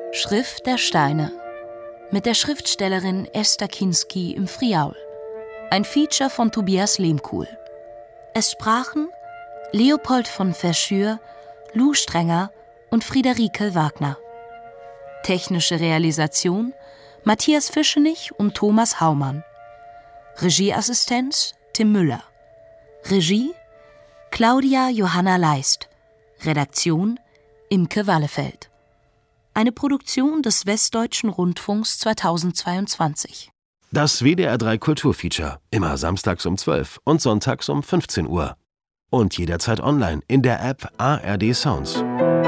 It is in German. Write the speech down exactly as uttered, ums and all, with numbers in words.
Schrift der Steine mit der Schriftstellerin Esther Kinsky im Friaul. Ein Feature von Tobias Lehmkuhl. Es sprachen Leopold von Verschür, Lou Strenger und Friederike Wagner. Technische Realisation Matthias Fischenich und Thomas Haumann. Regieassistenz Tim Müller. Regie Claudia Johanna Leist. Redaktion Imke Wallefeld. Eine Produktion des Westdeutschen Rundfunks zweitausendzweiundzwanzig. Das W D R drei Kulturfeature. Immer samstags um zwölf und sonntags um fünfzehn Uhr. Und jederzeit online in der App A R D Sounds.